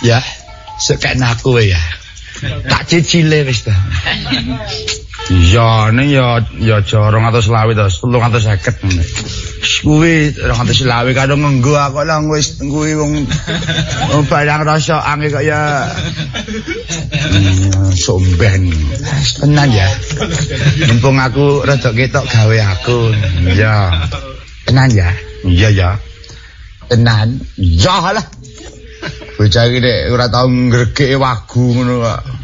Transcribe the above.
Ya, sekene aku ya. Tak cicile wis ta. Iya, ning ya aja 220 to, 350. Kuwi 220 karo ngenggo aku lang wis kuwi wong barang rasa ange kaya somben. Tenan ya. Mumpung aku rada ketok gawe aku. Iya. Tenan ya. Iya ya. Tenan. Iya lah. Bocah iki nek ora tau ngregeke wagu ngono kok.